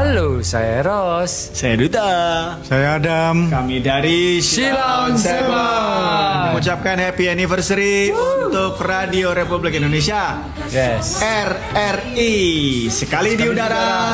Halo, saya Ros. Saya Duta. Saya Adam. Kami dari Silang Seven. Mengucapkan happy anniversary untuk Radio Republik Indonesia. Yes. RRI. Sekali di udara,